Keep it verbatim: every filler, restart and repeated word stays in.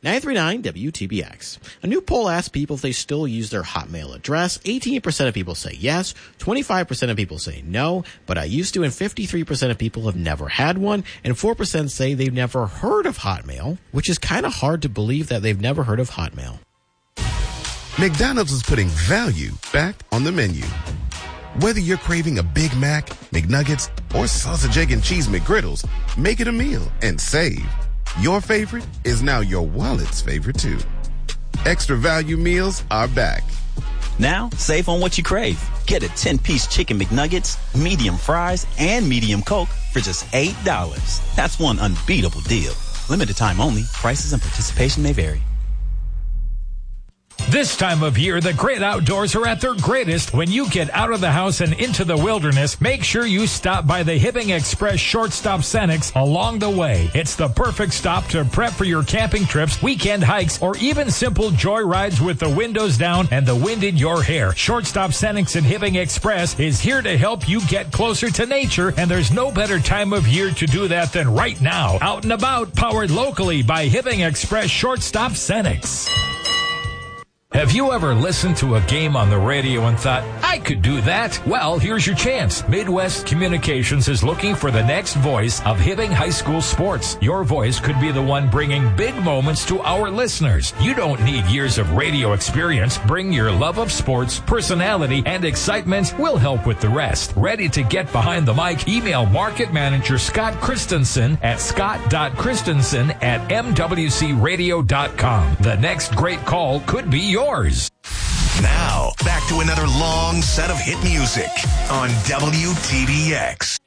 nine three nine W T B X. A new poll asked people if they still use their Hotmail address. eighteen percent of people say yes, twenty-five percent of people say no, but I used to, and fifty-three percent of people have never had one, and four percent say they've never heard of Hotmail, which is kind of hard to believe that they've never heard of Hotmail. McDonald's is putting value back on the menu. Whether you're craving a Big Mac, McNuggets, or sausage, egg, and cheese McGriddles, make it a meal and save. Your favorite is now your wallet's favorite, too. Extra value meals are back. Now, save on what you crave. Get a ten-piece Chicken McNuggets, medium fries, and medium Coke for just eight dollars. That's one unbeatable deal. Limited time only. Prices and participation may vary. This time of year, the great outdoors are at their greatest when you get out of the house and into the wilderness. Make sure you stop by the Hibbing Express Shortstop Cenex along the way. It's the perfect stop to prep for your camping trips, weekend hikes, or even simple joy rides with the windows down and the wind in your hair. Shortstop Cenex and Hibbing Express is here to help you get closer to nature, and there's no better time of year to do that than right now. Out and about, powered locally by Hibbing Express Shortstop Cenex. Have you ever listened to a game on the radio and thought, I could do that? Well, here's your chance. Midwest Communications is looking for the next voice of Hibbing High School sports. Your voice could be the one bringing big moments to our listeners. You don't need years of radio experience. Bring your love of sports, personality, and excitement. We'll help with the rest. Ready to get behind the mic? Email Market Manager Scott Christensen at scott dot christensen at m w c radio dot com. The next great call could be yours. Now, back to another long set of hit music on W T B X.